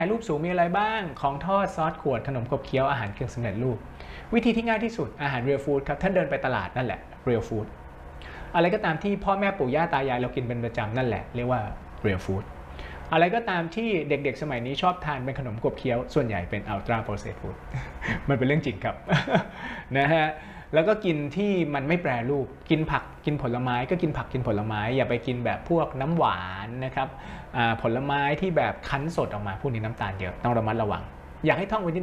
รูปสูงมีอะไรบ้างของทอดซอสขวดขนมขบเคี้ยวอาหารเครื่องสำเร็จรูปวิธีที่ง่ายที่สุดอาหาร real food ครับท่านเดินไปตลาดนั่นแหละ real food อะไรก็ตามที่พ่อแม่ปู่ย่าตายายเรากินเป็นประจำนั่นแหละเรียกว่า real food อะไรก็ตามที่เด็กๆสมัยนี้ชอบทานเป็นขนมขบเคี้ยวส่วนใหญ่เป็น ultra processed food มันเป็นเรื่องจริงครับ นะฮะแล้วก็กินที่มันไม่แปรรูปกินผักกินผลไม้ก็กินผักกินผลไม้อย่าไปกินแบบพวกน้ำหวานนะครับผลไม้ที่แบบคั้นสดออกมาพวกนี้น้ำตาลเยอะต้องระมัดระวังอยากให้ท่องไว้นิด